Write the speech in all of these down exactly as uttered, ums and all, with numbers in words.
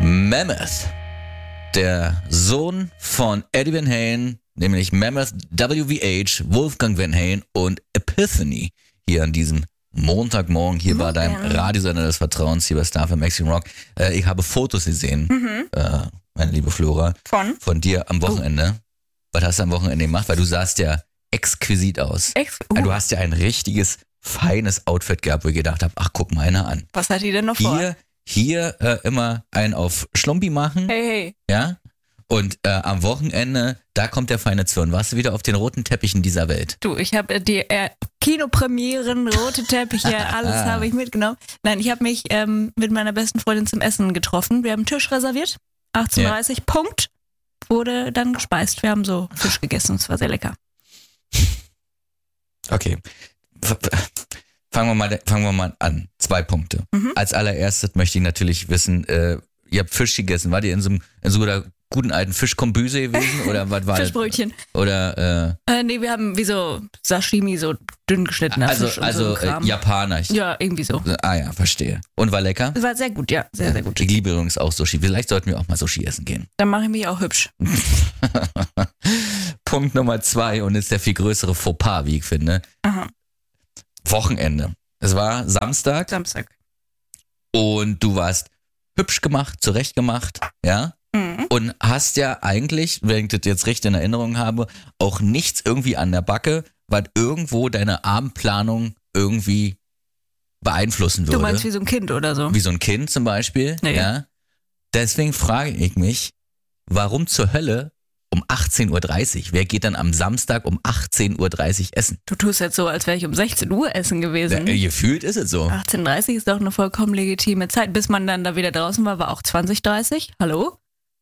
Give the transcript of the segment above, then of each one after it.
Mammoth. Der Sohn von Eddie Van Halen, nämlich Mammoth W V H, Wolfgang Van Halen und Epiphany hier an diesem Montagmorgen hier bei deinem Radiosender des Vertrauens hier bei Star für Maxi Rock. Äh, ich habe Fotos gesehen, mhm. äh, meine liebe Flora, von, von dir am Wochenende. Oh. Was hast du am Wochenende gemacht? Weil du sahst ja exquisit aus. Ex- uh. Du hast ja ein richtiges, feines Outfit gehabt, wo ich gedacht habe, ach, guck mal einer an. Was hat die denn noch hier, vor? Hier äh, immer einen auf Schlumpi machen. Hey, hey. Ja. Und äh, am Wochenende, da kommt der feine Zwirn. Warst du wieder auf den roten Teppichen dieser Welt? Du, ich habe die äh, Kinopremieren, rote Teppiche, alles habe ich mitgenommen. Nein, ich habe mich ähm, mit meiner besten Freundin zum Essen getroffen. Wir haben einen Tisch reserviert, achtzehn Uhr dreißig, ja. Punkt. Wurde dann gespeist. Wir haben so Fisch gegessen, es war sehr lecker. Okay. Fangen wir mal, fangen wir mal an. Zwei Punkte. Mhm. Als allererstes möchte ich natürlich wissen, äh, ihr habt Fisch gegessen. Wart ihr in so, in so einer guten alten Fischkombüse gewesen? Oder was war Fischbrötchen. Das? Oder, äh, äh, nee, wir haben wie so Sashimi, so dünn geschnittener also, Fisch und also so äh, Japaner. Ja, irgendwie so. Ah ja, verstehe. Und war lecker? War sehr gut, ja. Sehr, sehr gut. Ich liebe übrigens auch Sushi. Vielleicht sollten wir auch mal Sushi essen gehen. Dann mache ich mich auch hübsch. Punkt Nummer zwei und ist der viel größere Fauxpas, wie ich finde. Aha. Wochenende. Es war Samstag. Samstag. Und du warst hübsch gemacht, zurecht gemacht, ja? Mhm. Und hast ja eigentlich, wenn ich das jetzt recht in Erinnerung habe, auch nichts irgendwie an der Backe, was irgendwo deine Abendplanung irgendwie beeinflussen würde. Du meinst wie so ein Kind oder so? Wie so ein Kind zum Beispiel, nee. Ja. Deswegen frage ich mich, warum zur Hölle um achtzehn Uhr dreißig? Wer geht dann am Samstag um achtzehn Uhr dreißig essen? Du tust jetzt so, als wäre ich um sechzehn Uhr essen gewesen. Ja, gefühlt ist es so. achtzehn Uhr dreißig ist doch eine vollkommen legitime Zeit. Bis man dann da wieder draußen war, war auch zwanzig Uhr dreißig. Hallo?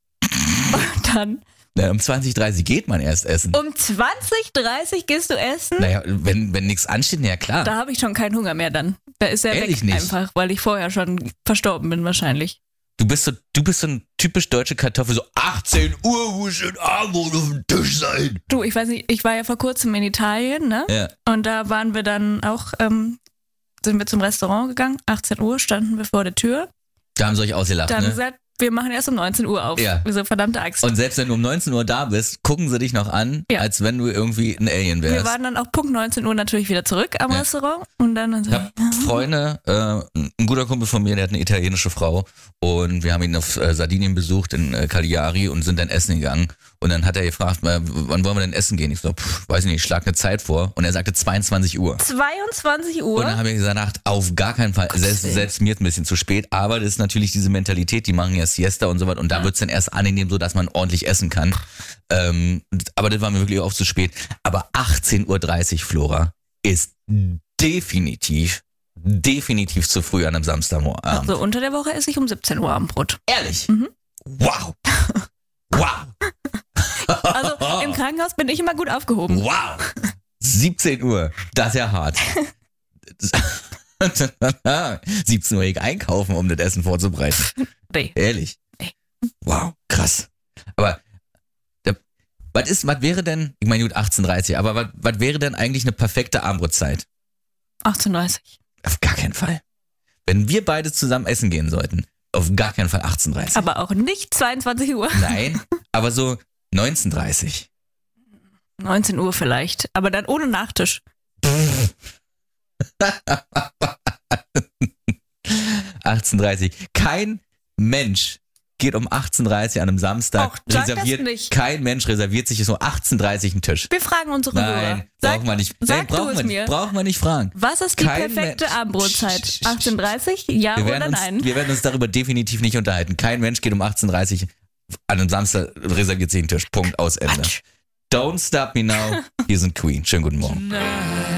Und dann... Na, um zwanzig Uhr dreißig geht man erst essen. Um zwanzig Uhr dreißig gehst du essen? Naja, wenn, wenn nichts ansteht, ja klar. Da habe ich schon keinen Hunger mehr dann. Da ist er Ehrlich weg nicht. Einfach, weil ich vorher schon verstorben bin wahrscheinlich. Du bist so, du bist so ein typisch deutsche Kartoffel, so achtzehn Uhr muss schön Abend auf dem Tisch sein. Du, ich weiß nicht, ich war ja vor kurzem in Italien, ne? Ja. Und da waren wir dann auch, ähm, sind wir zum Restaurant gegangen, achtzehn Uhr standen wir vor der Tür. Da haben sie euch ausgelacht, Da haben ne? sie gesagt, wir machen erst um neunzehn Uhr auf. Ja. Diese verdammte Axt. Und selbst wenn du um neunzehn Uhr da bist, gucken sie dich noch an, ja. als wenn du irgendwie ein Alien wärst. Wir waren dann auch Punkt neunzehn Uhr natürlich wieder zurück am ja. Restaurant. Und dann, dann so, ich hab ja. Freunde, äh, ein guter Kumpel von mir, der hat eine italienische Frau und wir haben ihn auf äh, Sardinien besucht in äh, Cagliari und sind dann essen gegangen. Und dann hat er gefragt, äh, wann wollen wir denn essen gehen? Ich so, pff, weiß nicht, ich schlag eine Zeit vor. Und er sagte zweiundzwanzig Uhr. zweiundzwanzig Uhr? Und dann habe ich gesagt, auf gar keinen Fall. Selbst, selbst mir ist ein bisschen zu spät. Aber das ist natürlich diese Mentalität, die machen ja Siesta und so was. Und da wird's dann erst angenehm, so dass man ordentlich essen kann. Ähm, aber das war mir wirklich auch zu spät. Aber achtzehn Uhr dreißig, Flora, ist definitiv, definitiv zu früh an einem Samstagabend. Also unter der Woche esse ich um siebzehn Uhr Abendbrot. Ehrlich? Mhm. Wow. Wow. Also im Krankenhaus bin ich immer gut aufgehoben. Wow. siebzehn Uhr, das ist ja hart. siebzehn Uhr einkaufen, um das Essen vorzubereiten. Nee. Ehrlich. Nee. Wow, krass. Aber der, was ist, was wäre denn, ich meine gut achtzehn Uhr dreißig, aber was, was wäre denn eigentlich eine perfekte Abendbrotzeit? achtzehn Uhr dreißig. Auf gar keinen Fall. Wenn wir beide zusammen essen gehen sollten, auf gar keinen Fall achtzehn Uhr dreißig. Aber auch nicht zweiundzwanzig Uhr. Nein, aber so neunzehn Uhr dreißig. neunzehn Uhr vielleicht, aber dann ohne Nachtisch. achtzehn Uhr dreißig. Kein Mensch geht um achtzehn Uhr dreißig an einem Samstag. Och, sag reserviert, das nicht. Kein Mensch reserviert sich so achtzehn Uhr dreißig einen Tisch. Wir fragen unsere Hörer. Nein, Sag, brauchen wir nicht. Sag Nein, du brauchen es wir mir. nicht. Brauchen wir nicht fragen. Was ist die Kein perfekte Mensch- Abendbrotzeit? achtzehn Uhr dreißig? Ja Wir oder werden, uns, nein? wir werden uns darüber definitiv nicht unterhalten. Kein Mensch geht um achtzehn Uhr dreißig an einem Samstag, reserviert sich einen Tisch. Punkt, aus, Ende. Quatsch. Don't Stop Me Now. Hier sind Queen. Schönen guten Morgen.